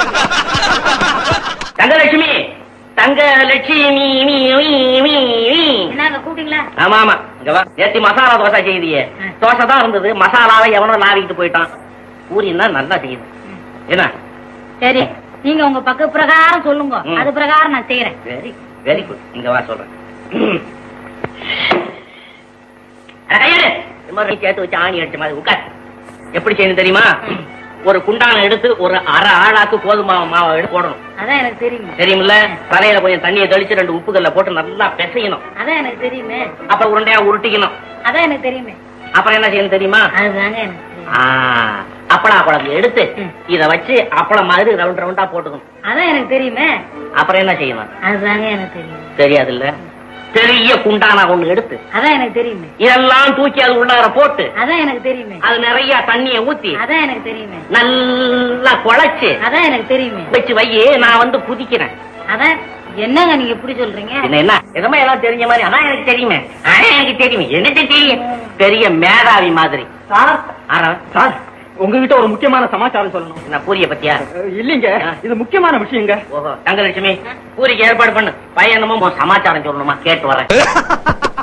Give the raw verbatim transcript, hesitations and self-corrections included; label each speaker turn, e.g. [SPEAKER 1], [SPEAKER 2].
[SPEAKER 1] தங்கலட்சுமி, தங்கலட்சுமி,
[SPEAKER 2] என்னங்க கூப்பிட்டீங்களா?
[SPEAKER 1] ஆமா ஆமா, இங்க வா. நேத்து மசாலா தோசை செய்தியே, தோசை தான் இருந்தது, மசாலாவை எவனோ லாவிக்கிட்டு போயிட்டான். பூரி தான் நல்லா செய்யுது. என்ன?
[SPEAKER 2] சரி, நீங்க உங்க பக்க பிரகாரம் சொல்லுங்க, அது பிரகாரம் நான் செய்யறேன்.
[SPEAKER 1] Very very good. இங்க வா சொல்றேன். சேர்த்து வச்சு ஆணி அடிச்ச மாதிரி உட்கார். எப்படி செய்யணும் தெரியுமா? ஒரு குண்டான எடுத்து ஒரு அரை ஆளாக்கு கோதுமை மாவை எடுத்து போடணும்.
[SPEAKER 2] அதான் எனக்கு தெரியும்.
[SPEAKER 1] தெரியுமில்ல? தலையில கொஞ்சம் தண்ணியை தெளிச்சு ரெண்டு உப்புக்கல்ல போட்டு நல்லா பிசையணும்.
[SPEAKER 2] அதான் எனக்கு தெரியுமே.
[SPEAKER 1] அப்புறம் உருண்டையா உருட்டிக்கணும்.
[SPEAKER 2] அதான் எனக்கு தெரியுமே.
[SPEAKER 1] அப்புறம் என்ன செய்யணும் தெரியுமா?
[SPEAKER 2] அதுதாங்க எனக்கு
[SPEAKER 1] அப்பளா குழம்பு எடுத்து இத வச்சு அப்பளம் மாதிரி ரவுண்ட் ரவுண்டா போட்டுக்கணும்.
[SPEAKER 2] அதான் எனக்கு தெரியுமே.
[SPEAKER 1] அப்புறம் என்ன செய்யணும்?
[SPEAKER 2] அதுதாங்க எனக்கு தெரியும்.
[SPEAKER 1] தெரியாது இல்ல? பெரிய குண்டானா ஒண்ணு எடுத்து
[SPEAKER 2] அதான் எனக்கு தெரியுமே.
[SPEAKER 1] இதெல்லாம் தூக்கி அது உள்ளார போட்டு
[SPEAKER 2] அதான் எனக்கு தெரியுமே.
[SPEAKER 1] அது நிறைய தண்ணியை ஊத்தி
[SPEAKER 2] அதான் எனக்கு தெரியுமே.
[SPEAKER 1] நல்லா குழைச்சு
[SPEAKER 2] அதான் எனக்கு தெரியுமே.
[SPEAKER 1] வச்சு வையே, நான் வந்து குதிக்கிறேன்.
[SPEAKER 2] அதான் என்னங்க நீங்க எப்படி சொல்றீங்க?
[SPEAKER 1] என்ன எதமா எல்லாம் தெரிஞ்ச மாதிரி? அதான் எனக்கு தெரியுமே. அதான் எனக்கு தெரியுமே. எனக்கு தெரியும். பெரிய மேதாவி மாதிரி.
[SPEAKER 3] சார், உங்ககிட்ட ஒரு முக்கியமான சமாச்சாரம் சொல்லணும்.
[SPEAKER 1] என்ன பூரிய பத்தியா?
[SPEAKER 3] இல்லீங்க, இது முக்கியமான விஷயங்க.
[SPEAKER 1] ஓஹோ, தங்கலட்சுமி, பூரிக்கு ஏற்பாடு பண்ணு. பையனமும் சமாச்சாரம் சொல்லணுமா? கேட்டு வரேன்.